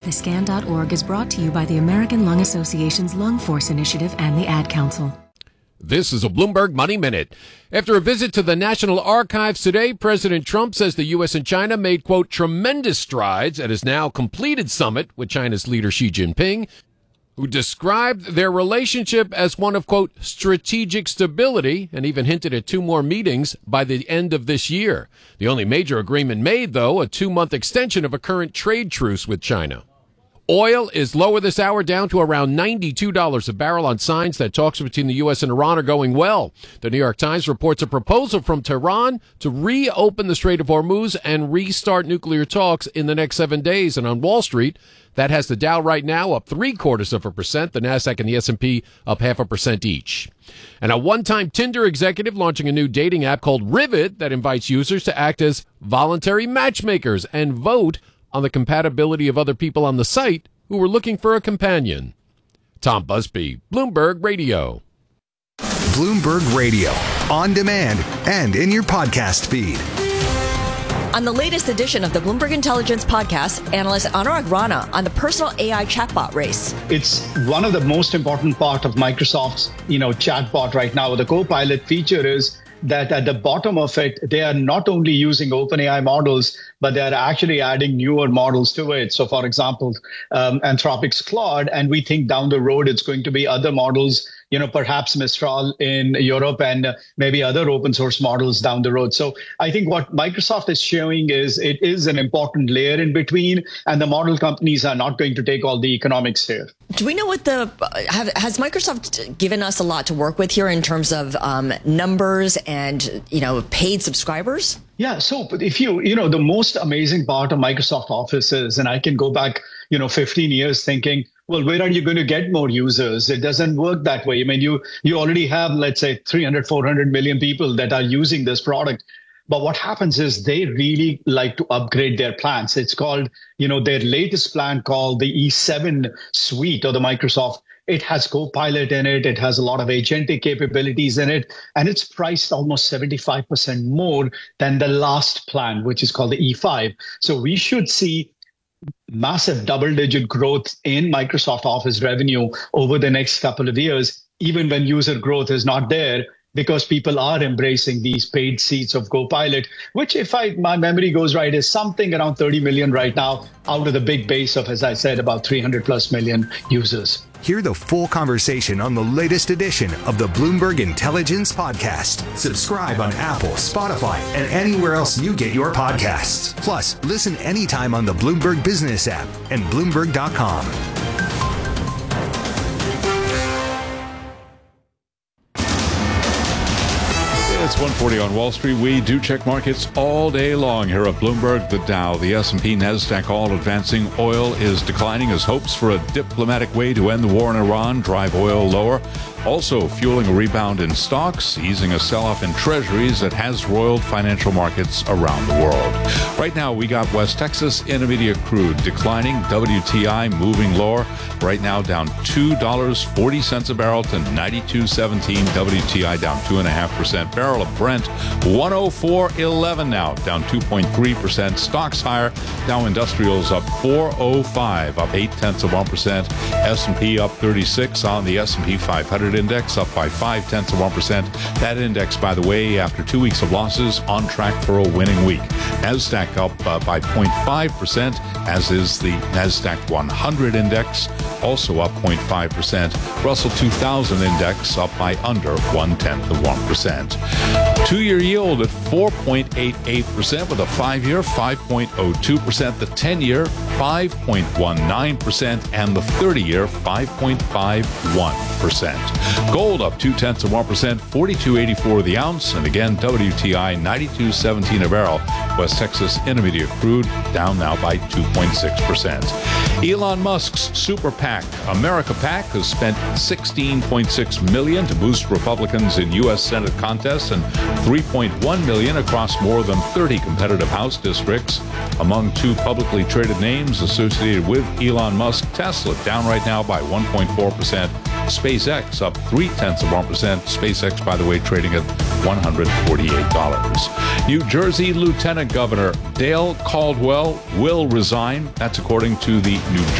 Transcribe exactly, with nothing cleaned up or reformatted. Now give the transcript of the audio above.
the scan dot org is brought to you by the American Lung Association's Lung Force Initiative and the Ad Council. This is a Bloomberg Money Minute. After a visit to the National Archives today, President Trump says the U S and China made, quote, tremendous strides at his now completed summit with China's leader Xi Jinping, who described their relationship as one of, quote, strategic stability, and even hinted at two more meetings by the end of this year. The only major agreement made, though, a two-month extension of a current trade truce with China. Oil is lower this hour, down to around ninety-two dollars a barrel on signs that talks between the U S and Iran are going well. The New York Times reports a proposal from Tehran to reopen the Strait of Hormuz and restart nuclear talks in the next seven days. And on Wall Street, that has the Dow right now up three quarters of a percent, the NASDAQ and the S and P up half a percent each. And a one-time Tinder executive launching a new dating app called Rivet that invites users to act as voluntary matchmakers and vote on the compatibility of other people on the site who were looking for a companion. Tom Busby, Bloomberg Radio. Bloomberg Radio, on demand and in your podcast feed. On the latest edition of the Bloomberg Intelligence podcast, analyst Anurag Rana on the personal A I chatbot race. It's one of the most important part of Microsoft's, you know, chatbot right now. The Copilot feature is that at the bottom of it, they are not only using OpenAI models, but they are actually adding newer models to it. So, for example, um, Anthropic's Claude, and we think down the road it's going to be other models, you know, perhaps Mistral in Europe and uh, maybe other open source models down the road. So I think what Microsoft is showing is it is an important layer in between, and the model companies are not going to take all the economics here. Do we know what the, have, has Microsoft given us a lot to work with here in terms of um, numbers and, you know, paid subscribers? Yeah. So if you, you know, the most amazing part of Microsoft Office is, and I can go back, you know, fifteen years thinking, well, where are you going to get more users? It doesn't work that way. I mean, you, you already have, let's say, three hundred, four hundred million people that are using this product. But what happens is they really like to upgrade their plans. It's called, you know, their latest plan called the E seven suite of the Microsoft. It has Copilot in it. It has a lot of agentic capabilities in it. And it's priced almost seventy-five percent more than the last plan, which is called the E five. So we should see massive double-digit growth in Microsoft Office revenue over the next couple of years, even when user growth is not there, because people are embracing these paid seats of Copilot, which, if I, my memory goes right, is something around thirty million right now out of the big base of, as I said, about three hundred plus million users. Hear the full conversation on the latest edition of the Bloomberg Intelligence Podcast. Subscribe on Apple, Spotify, and anywhere else you get your podcasts. Plus, listen anytime on the Bloomberg Business app and Bloomberg dot com. It's one forty on Wall Street. We do check markets all day long here at Bloomberg. The Dow, the S and P, NASDAQ all advancing. Oil is declining as hopes for a diplomatic way to end the war in Iran drive oil lower. Also fueling a rebound in stocks, easing a sell-off in treasuries that has roiled financial markets around the world. Right now, we got West Texas Intermediate crude declining, W T I moving lower. Right now, down two dollars and forty cents a barrel to ninety-two seventeen. W T I down two point five percent. Barrel of Brent, one oh four eleven now, down two point three percent. Stocks higher. Dow Industrials up four oh five, up eight tenths of one percent. S and P up thirty-six on the S and P five hundred index, up by five tenths of one percent. That index, by the way, after two weeks of losses, on track for a winning week. NASDAQ up uh, by zero point five percent, as is the NASDAQ one hundred index, also up zero point five percent. Russell two thousand index up by under one tenth of one percent. Two-year yield at four point eight eight percent with a five-year five point oh two percent, the ten-year five point one nine percent, and the thirty-year five point five one percent. Gold up two tenths of one percent, forty-two eighty-four the ounce, and again W T I ninety-two seventeen a barrel. West Texas Intermediate crude down now by two point six percent. Elon Musk's super PAC, America PAC, has spent sixteen point six million dollars to boost Republicans in U S Senate contests and three point one million dollars across more than thirty competitive House districts. Among two publicly traded names associated with Elon Musk, Tesla down right now by one point four percent. SpaceX up three tenths of one percent. SpaceX, by the way, trading at one hundred forty-eight dollars. New Jersey Lieutenant Governor Dale Caldwell will resign. That's according to the New